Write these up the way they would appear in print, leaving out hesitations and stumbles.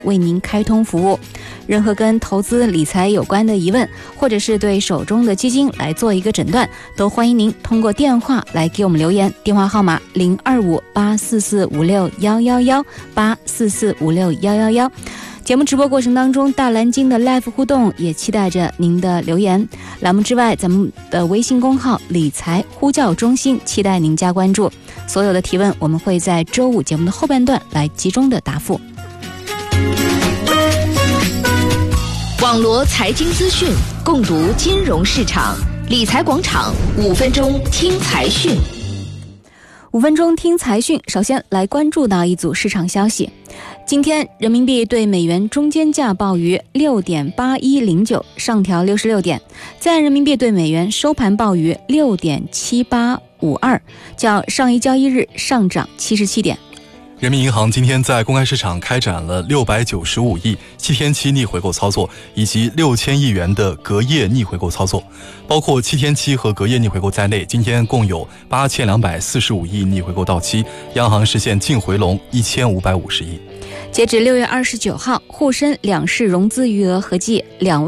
为您开通服务。任何跟投资理财有关的疑问，或者是对手中的基金来做一个诊断，都欢迎您通过电话来给我们留言。电话号码025-844-5611，844-5611。节目直播过程当中，大蓝鲸的 Live 互动也期待着您的留言。栏目之外，咱们的微信公号理财呼叫中心期待您加关注。所有的提问我们会在周五节目的后半段来集中的答复。 网罗财经资讯，共读金融市场，理财广场5分钟听财讯。 5分钟听财讯，首先来关注到一组市场消息。今天人民币对美元中间价报于 6.8109， 上调66点，在岸人民币对美元收盘报于 6.7852， 较上一交易日上涨77点。 人民银行今天在公开市场开展了695亿7天期逆回购操作，以及6000亿元的隔夜逆回购操作，包括7天期和隔夜逆回购在内，今天共有8245亿逆回购到期，央行实现净回笼1550亿。 截止6月29号，沪深两市融资余额合计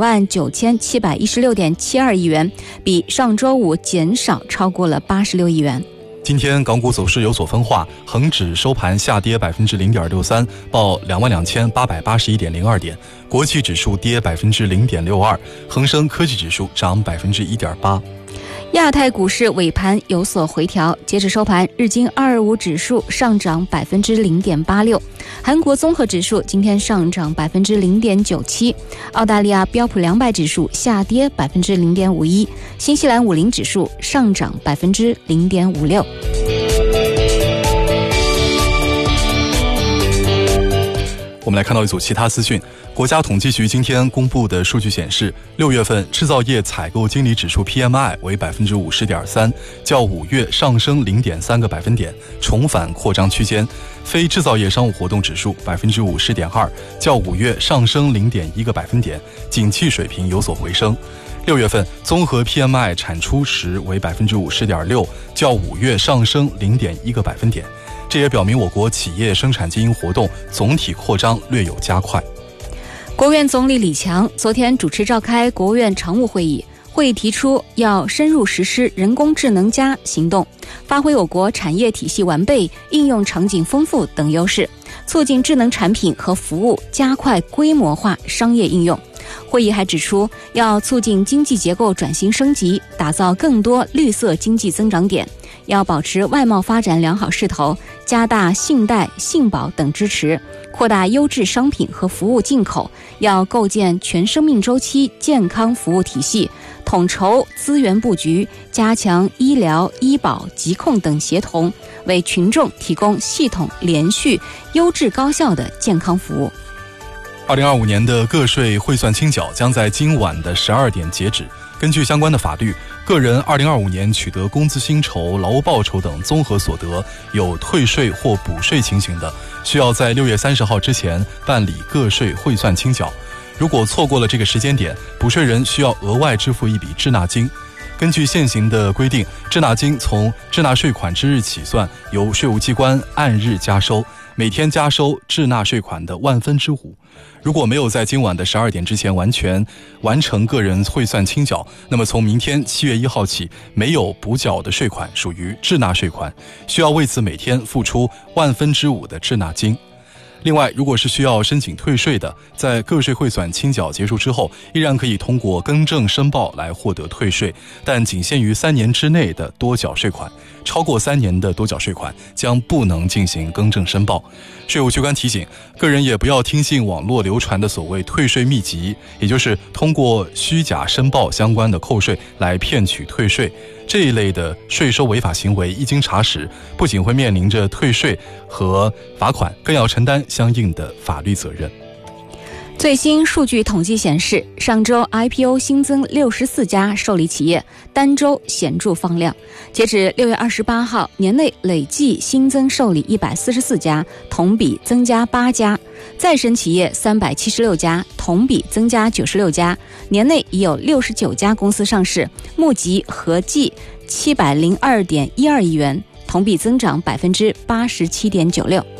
29716.72亿元，比上周五减少超过了86亿元。 今天港股走势有所分化，恒指收盘下跌 0.63%， 报22881.02点，国企指数跌 0.62%， 恒生科技指数涨 1.8%。 亚太股市尾盘有所回调，截止收盘，日经225指数上涨 0.86%， 韩国综合指数今天上涨 0.97%， 澳大利亚标普200指数下跌 0.51%， 新西兰50指数上涨 0.56%。 我们来看到一组其他资讯。国家统计局今天公布的数据显示，6月份制造业采购经理指数 PMI 为 50.3%， 较5月上升 0.3个百分点，重返扩张区间。非制造业商务活动指数 50.2%， 较5月上升 0.1个百分点，景气水平有所回升。6月份综合 PMI 产出时为 50.6%， 较5月上升 0.1个百分点。这也表明我国企业生产经营活动总体扩张略有加快。 国务院总理李强昨天主持召开国务院常务会议，会议提出要深入实施人工智能+行动，发挥我国产业体系完备、应用场景丰富等优势，促进智能产品和服务加快规模化商业应用。会议还指出，要促进经济结构转型升级，打造更多绿色经济增长点，要保持外贸发展良好势头，加大信贷、信保等支持，扩大优质商品和服务进口，要构建全生命周期健康服务体系，统筹资源布局，加强医疗、医保、疾控等协同，为群众提供系统、连续、优质高效的健康服务。 2025年的个税汇算清缴将在今晚的12点截止。根据相关的法律，个人2025年取得工资薪酬、劳务报酬等综合所得有退税或补税情形的，需要在6月30号之前办理个税汇算清缴。如果错过了这个时间点，补税人需要额外支付一笔滞纳金。根据现行的规定，滞纳金从滞纳税款之日起算，由税务机关按日加收，每天加收滞纳税款的5/1000。如果没有在今晚的12点之前完成个人汇算清缴，那么从明天7月1号起，没有补缴的税款属于滞纳税款，需要为此每天付出5/1000的滞纳金。另外，如果是需要申请退税的，在个税汇算清缴结束之后，依然可以通过更正申报来获得退税，但仅限于3年之内的多缴税款，超过3年的多缴税款将不能进行更正申报。税务机关提醒，个人也不要听信网络流传的所谓退税秘籍，也就是通过虚假申报相关的扣税来骗取退税。这一类的税收违法行为一经查实，不仅会面临着退税和罚款，更要承担相应的法律责任。 最新数据统计显示，上周 IPO 新增64家受理企业，单周显著放量。截止6月28号，年内累计新增受理144家，同比增加8家；再生企业376家，同比增加96家。年内已有69家公司上市，募集合计702.12亿元，同比增长87.96%。